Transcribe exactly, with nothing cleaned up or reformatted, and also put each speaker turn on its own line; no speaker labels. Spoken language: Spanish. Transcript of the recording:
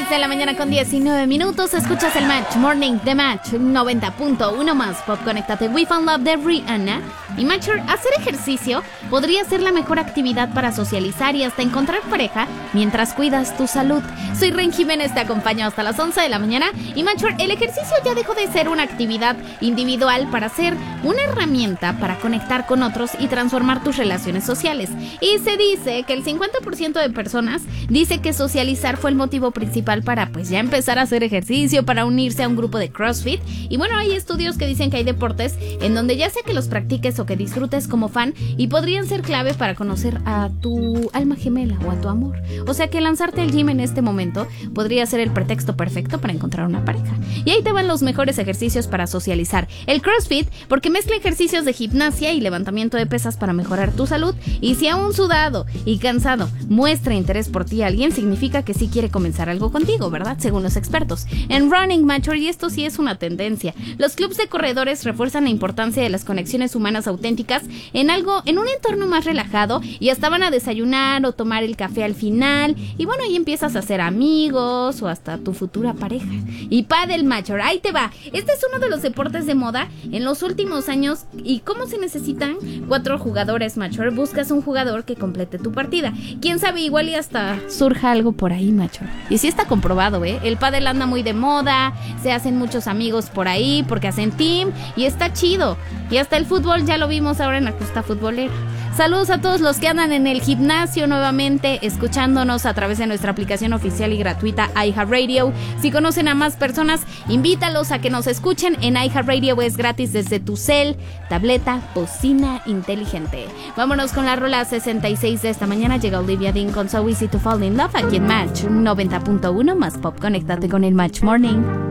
seis de la mañana con diecinueve minutos. Escuchas el Match Morning de Match noventa punto uno más Pop. Conéctate. We Found Love de Rihanna. Y Matcher, hacer ejercicio podría ser la mejor actividad para socializar y hasta encontrar pareja mientras cuidas tu salud. Soy Ren Jiménez, te acompaño hasta las once de la mañana. Y Matcher, el ejercicio ya dejó de ser una actividad individual para ser una herramienta para conectar con otros y transformar tus relaciones sociales. Y se dice que el cincuenta por ciento de personas dice que socializar fue el motivo principal para pues ya empezar a hacer ejercicio, para unirse a un grupo de CrossFit. Y bueno, hay estudios que dicen que hay deportes en donde ya sea que los practiques o que disfrutes como fan y podrían ser clave para conocer a tu alma gemela o a tu amor. O sea que lanzarte al gym en este momento podría ser el pretexto perfecto para encontrar una pareja. Y ahí te van los mejores ejercicios para socializar. El CrossFit, porque mezcla ejercicios de gimnasia y levantamiento de pesas para mejorar tu salud. Y si aún sudado y cansado muestra interés por ti alguien, significa que sí quiere comenzar algo contigo, ¿verdad? Según los expertos. En Running Matcher, y esto sí es una tendencia, los clubs de corredores refuerzan la importancia de las conexiones humanas auténticas en algo, en un entorno más relajado, y hasta van a desayunar o tomar el café al final, y bueno, ahí empiezas a hacer amigos o hasta tu futura pareja. Y Padel Matcher, ahí te va. Este es uno de los deportes de moda en los últimos años. ¿Y cómo se necesitan? Cuatro jugadores Matcher. Buscas un jugador que complete tu partida. Quién sabe, igual y hasta surja algo por ahí, Matcher. Y sí está comprobado, ¿eh? El pádel anda muy de moda, se hacen muchos amigos por ahí porque hacen team y está chido. Y hasta el fútbol ya lo vimos ahora en la Justa Futbolera. Saludos a todos los que andan en el gimnasio nuevamente, escuchándonos a través de nuestra aplicación oficial y gratuita iHeartRadio. Si conocen a más personas, invítalos a que nos escuchen. En iHeartRadio es gratis desde tu cel, tableta, bocina inteligente. Vámonos con la rola sesenta y seis de esta mañana. Llega Olivia Dean con So Easy to Fall in Love aquí en Match noventa punto uno más Pop. Conéctate con el Match Morning.